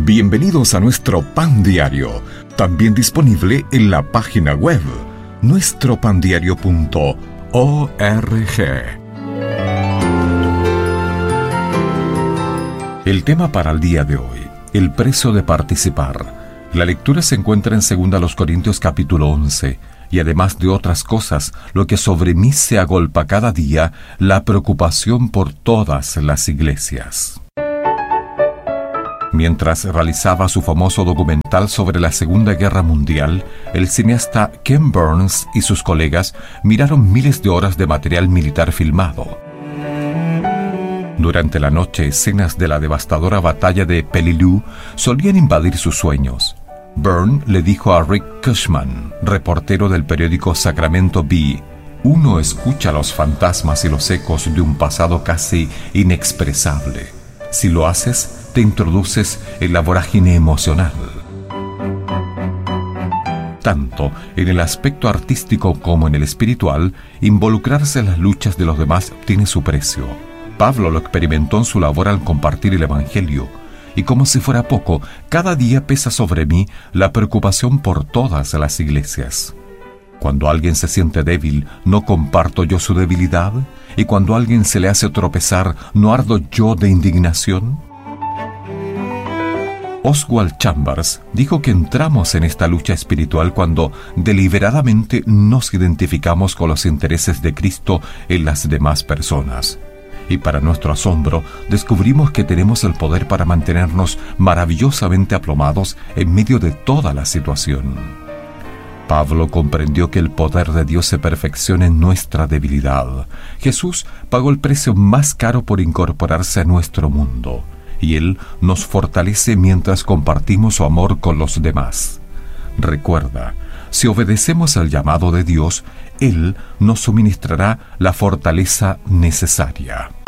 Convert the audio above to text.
Bienvenidos a nuestro Pan Diario, también disponible en la página web nuestropandiario.org. El tema para el día de hoy, el precio de participar. La lectura se encuentra en 2 Corintios capítulo 11, y además de otras cosas, lo que sobre mí se agolpa cada día, la preocupación por todas las iglesias. Mientras realizaba su famoso documental sobre la Segunda Guerra Mundial, el cineasta Ken Burns y sus colegas miraron miles de horas de material militar filmado. Durante la noche, escenas de la devastadora batalla de Peleliu solían invadir sus sueños. Burns le dijo a Rick Cushman, reportero del periódico Sacramento Bee: uno escucha los fantasmas y los ecos de un pasado casi inexpresable. Si lo haces, te introduces en la vorágine emocional. Tanto en el aspecto artístico como en el espiritual, involucrarse en las luchas de los demás tiene su precio. Pablo lo experimentó en su labor al compartir el Evangelio, y como si fuera poco, cada día pesa sobre mí la preocupación por todas las iglesias. Cuando alguien se siente débil, ¿no comparto yo su debilidad? Y cuando a alguien se le hace tropezar, ¿no ardo yo de indignación? Oswald Chambers dijo que entramos en esta lucha espiritual cuando deliberadamente nos identificamos con los intereses de Cristo en las demás personas. Y para nuestro asombro, descubrimos que tenemos el poder para mantenernos maravillosamente aplomados en medio de toda la situación. Pablo comprendió que el poder de Dios se perfecciona en nuestra debilidad. Jesús pagó el precio más caro por incorporarse a nuestro mundo, y Él nos fortalece mientras compartimos su amor con los demás. Recuerda, si obedecemos al llamado de Dios, Él nos suministrará la fortaleza necesaria.